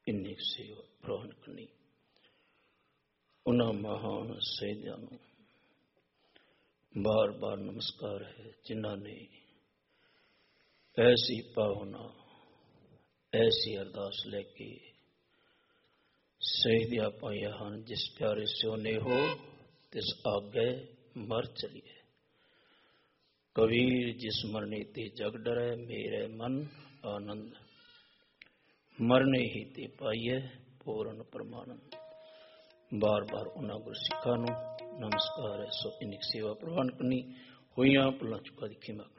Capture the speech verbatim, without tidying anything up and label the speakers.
Speaker 1: इन्नी सेवा प्रवान करनी। उन्होंने महान शहीदों को बार बार नमस्कार है जिन्होंने ऐसी भावना ऐसी अरदास लेके शहीदियां पाइया हैं। जिस प्यारे सोने हो तिस आगे मर चलिए। कबीर जिस मरने ते जग डरे मेरे मन आनंद। मरने ही ते पाइए पूर्ण परमानंद। बार बार उन्होंने गुरु सिखा नमस्कार है। सो इनकी सेवा प्रवान करनी हुई भुला चुका दिखी।